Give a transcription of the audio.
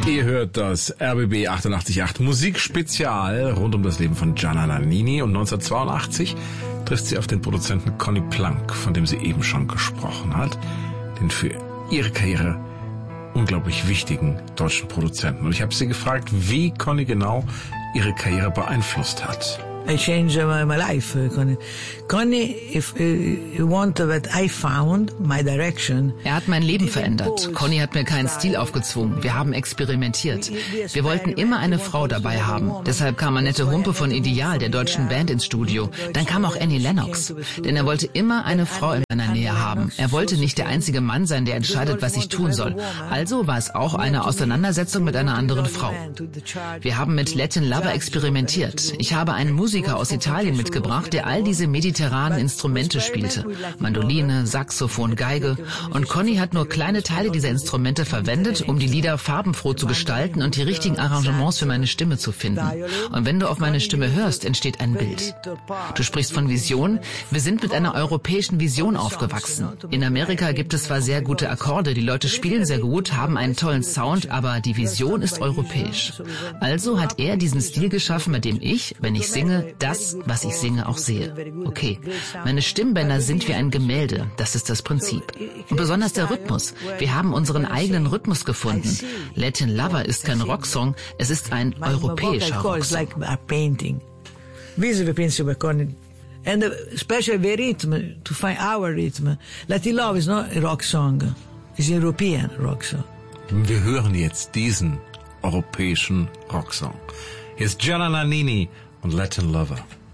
Ihr hört das RBB 88.8 Musikspezial rund um das Leben von Gianna Nannini und 1982 trifft sie auf den Produzenten Conny Plank, von dem sie eben schon gesprochen hat, den für ihre Karriere unglaublich wichtigen deutschen Produzenten. Und ich habe sie gefragt, wie Conny genau ihre Karriere beeinflusst hat. I changed my life, Conny, if you want that I found my direction. Er hat mein Leben verändert. Conny hat mir keinen Stil aufgezwungen. Wir haben experimentiert. Wir wollten immer eine Frau dabei haben. Deshalb kam Annette Humpe von Ideal, der deutschen Band, ins Studio. Dann kam auch Annie Lennox. Denn er wollte immer eine Frau in seiner Nähe haben. Er wollte nicht der einzige Mann sein, der entscheidet, was ich tun soll. Also war es auch eine Auseinandersetzung mit einer anderen Frau. Wir haben mit Latin Lover experimentiert. Ich habe einen Musiker aus Italien mitgebracht, der all diese mediterranen Instrumente spielte. Mandoline, Saxophon, Geige. Und Conny hat nur kleine Teile dieser Instrumente verwendet, um die Lieder farbenfroh zu gestalten und die richtigen Arrangements für meine Stimme zu finden. Und wenn du auf meine Stimme hörst, entsteht ein Bild. Du sprichst von Vision. Wir sind mit einer europäischen Vision aufgewachsen. In Amerika gibt es zwar sehr gute Akkorde, die Leute spielen sehr gut, haben einen tollen Sound, aber die Vision ist europäisch. Also hat er diesen Stil geschaffen, mit dem ich, wenn ich singe, das, was ich singe, auch sehe. Okay, meine Stimmbänder sind wie ein Gemälde, das ist das Prinzip. Und besonders der Rhythmus. Wir haben unseren eigenen Rhythmus gefunden. Latin Lover ist kein Rocksong, es ist ein europäischer Rocksong. Visible principle, Conny. And especially the rhythm, to find our rhythm. Latin Love is not a rock song, it's a European rock song. Wir hören jetzt diesen europäischen Rocksong. Hier ist Gianna Nannini und Latin Lover.